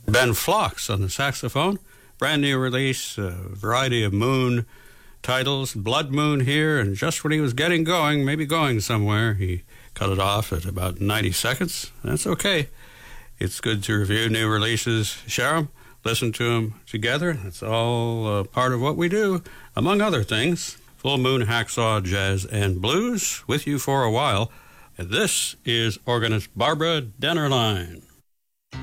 Ben Phlox on the saxophone. Brand new release, a variety of Moon titles. Blood Moon here, and just when he was getting going, maybe going somewhere, he cut it off at about 90 seconds. That's okay. It's good to review new releases, share them, listen to them together. It's all part of what we do, among other things. Full Moon Hacksaw Jazz and Blues with you for a while. And this is organist Barbara Dennerlein.